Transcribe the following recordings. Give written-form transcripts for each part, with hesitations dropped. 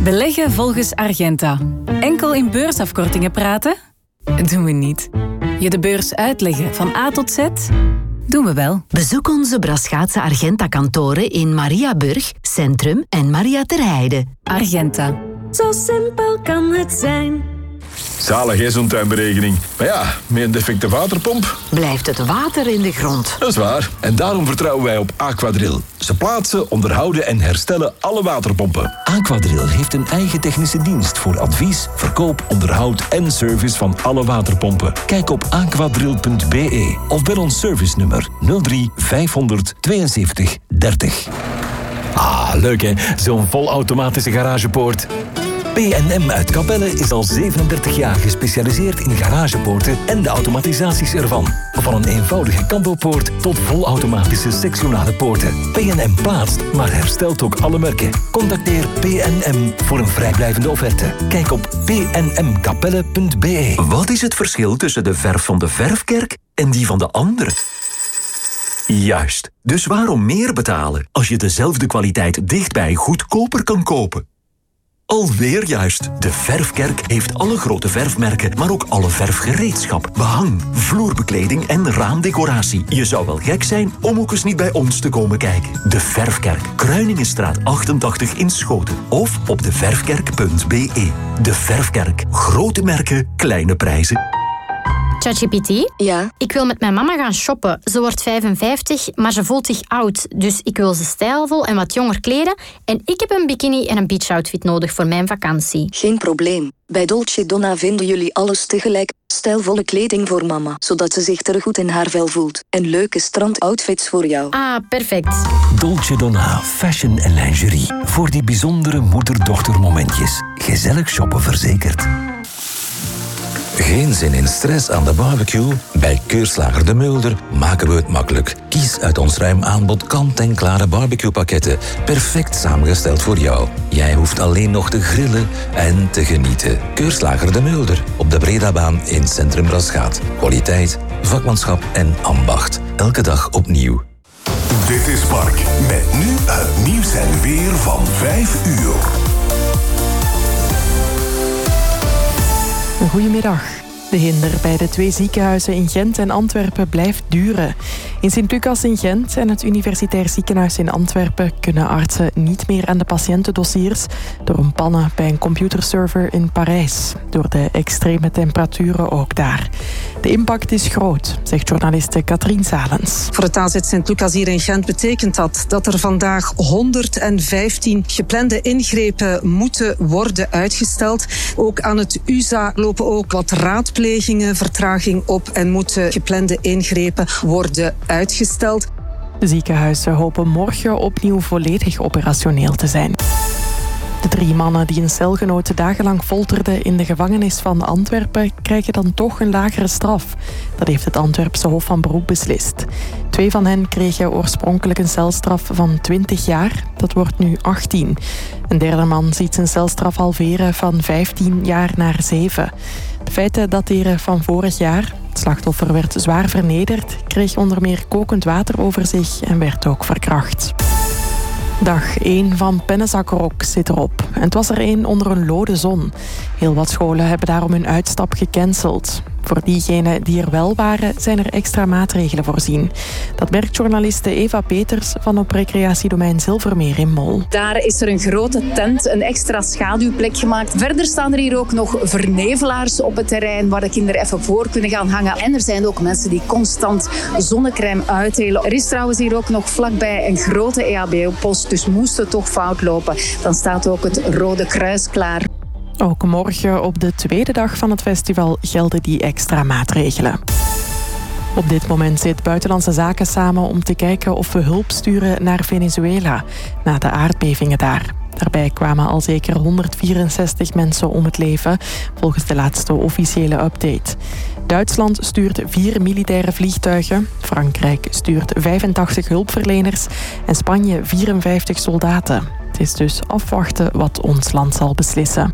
Beleggen volgens Argenta. Enkel in beursafkortingen praten? Doen we niet. Je de beurs uitleggen van A tot Z? Doen we wel. Bezoek onze Braschaatse Argenta-kantoren in Mariaburg, Centrum en Maria ter Heide. Argenta. Zo simpel kan het zijn. Zalig is zo'n tuinberekening. Maar ja, met een defecte waterpomp blijft het water in de grond. Dat is waar. En daarom vertrouwen wij op Aquadrill. Ze plaatsen, onderhouden en herstellen alle waterpompen. Aquadrill heeft een eigen technische dienst voor advies, verkoop, onderhoud en service van alle waterpompen. Kijk op aquadrill.be of bel ons servicenummer 03 500 72 30. Ah, leuk hè? Zo'n volautomatische garagepoort. P&M uit Capelle is al 37 jaar gespecialiseerd in garagepoorten en de automatisaties ervan. Van een eenvoudige kantelpoort tot volautomatische sectionale poorten. P&M plaatst, maar herstelt ook alle merken. Contacteer P&M voor een vrijblijvende offerte. Kijk op pnmcapelle.be. Wat is het verschil tussen de verf van de verfkerk en die van de andere? Juist. Dus waarom meer betalen als je dezelfde kwaliteit dichtbij goedkoper kan kopen? Alweer juist. De Verfkerk heeft alle grote verfmerken, maar ook alle verfgereedschap, behang, vloerbekleding en raamdecoratie. Je zou wel gek zijn om ook eens niet bij ons te komen kijken. De Verfkerk, Kruiningenstraat 88 in Schoten. Of op deverfkerk.be. De Verfkerk. Grote merken, kleine prijzen. ChatGPT? Ja? Ik wil met mijn mama gaan shoppen. Ze wordt 55, maar ze voelt zich oud. Dus ik wil ze stijlvol en wat jonger kleden. En ik heb een bikini en een beachoutfit nodig voor mijn vakantie. Geen probleem. Bij Dolce Donna vinden jullie alles tegelijk. Stijlvolle kleding voor mama, zodat ze zich terug goed in haar vel voelt. En leuke strandoutfits voor jou. Ah, perfect. Dolce Donna, fashion en lingerie. Voor die bijzondere moeder-dochter momentjes. Gezellig shoppen verzekerd. Geen zin in stress aan de barbecue? Bij Keurslager de Mulder maken we het makkelijk. Kies uit ons ruim aanbod kant-en-klare barbecuepakketten. Perfect samengesteld voor jou. Jij hoeft alleen nog te grillen en te genieten. Keurslager de Mulder op de Bredabaan in Centrum Braschaat. Kwaliteit, vakmanschap en ambacht. Elke dag opnieuw. Dit is Mark met nu het nieuws en weer van 5 uur. Goedemiddag. De hinder bij de 2 ziekenhuizen in Gent en Antwerpen blijft duren. In Sint-Lucas in Gent en het Universitair Ziekenhuis in Antwerpen kunnen artsen niet meer aan de patiëntendossiers door een pannen bij een computerserver in Parijs. Door de extreme temperaturen ook daar. De impact is groot, zegt journaliste Katrien Salens. Voor het AZ Sint-Lucas hier in Gent betekent dat er vandaag 115 geplande ingrepen moeten worden uitgesteld. Ook aan het USA lopen ook wat raadplegingen, vertraging op en moeten geplande ingrepen worden uitgesteld. De ziekenhuizen hopen morgen opnieuw volledig operationeel te zijn. De 3 mannen die een celgenoot dagenlang folterden in de gevangenis van Antwerpen krijgen dan toch een lagere straf. Dat heeft het Antwerpse Hof van Beroep beslist. 2 van hen kregen oorspronkelijk een celstraf van 20 jaar. Dat wordt nu 18. Een derde man ziet zijn celstraf halveren van 15 jaar naar 7. De feiten dateren van vorig jaar. Het slachtoffer werd zwaar vernederd, kreeg onder meer kokend water over zich en werd ook verkracht. Dag 1 van Pennezakrok zit erop. En het was er 1 onder een lode zon. Heel wat scholen hebben daarom hun uitstap gecanceld. Voor diegenen die er wel waren, zijn er extra maatregelen voorzien. Dat merkt journaliste Eva Peters van op recreatiedomein Zilvermeer in Mol. Daar is er een grote tent, een extra schaduwplek gemaakt. Verder staan er hier ook nog vernevelaars op het terrein waar de kinderen even voor kunnen gaan hangen. En er zijn ook mensen die constant zonnecrème uitdelen. Er is trouwens hier ook nog vlakbij een grote EHBO-post, dus moest het toch fout lopen, dan staat ook het Rode Kruis klaar. Ook morgen op de tweede dag van het festival gelden die extra maatregelen. Op dit moment zit Buitenlandse Zaken samen om te kijken of we hulp sturen naar Venezuela na de aardbevingen daar. Daarbij kwamen al zeker 164 mensen om het leven, volgens de laatste officiële update. Duitsland stuurt 4 militaire vliegtuigen, Frankrijk stuurt 85 hulpverleners en Spanje 54 soldaten. Het is dus afwachten wat ons land zal beslissen.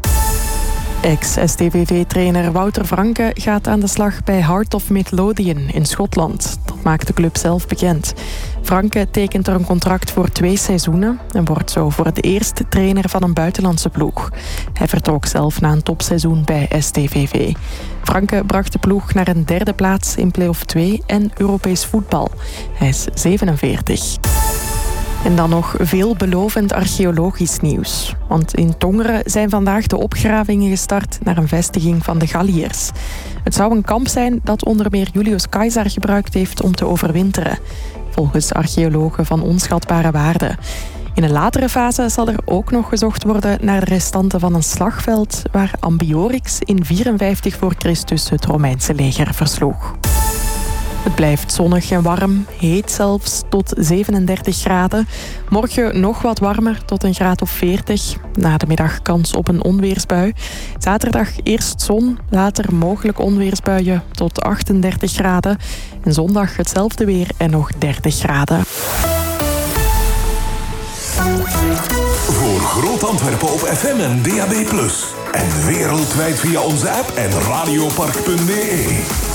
Ex-STVV-trainer Wouter Franke gaat aan de slag bij Heart of Midlothian in Schotland. Dat maakt de club zelf bekend. Franke tekent er een contract voor 2 seizoenen en wordt zo voor het eerst trainer van een buitenlandse ploeg. Hij vertrok zelf na een topseizoen bij STVV. Franke bracht de ploeg naar een 3e plaats in play-off 2 en Europees voetbal. Hij is 47. En dan nog veelbelovend archeologisch nieuws. Want in Tongeren zijn vandaag de opgravingen gestart naar een vestiging van de Galliërs. Het zou een kamp zijn dat onder meer Julius Caesar gebruikt heeft om te overwinteren. Volgens archeologen van onschatbare waarde. In een latere fase zal er ook nog gezocht worden naar de restanten van een slagveld waar Ambiorix in 54 voor Christus het Romeinse leger versloeg. Het blijft zonnig en warm, heet zelfs tot 37 graden. Morgen nog wat warmer, tot een graad of 40. Na de middag kans op een onweersbui. Zaterdag eerst zon, later mogelijk onweersbuien tot 38 graden. En zondag hetzelfde weer en nog 30 graden. Voor Groot Antwerpen op FM en DAB+. En wereldwijd via onze app en radiopark.be.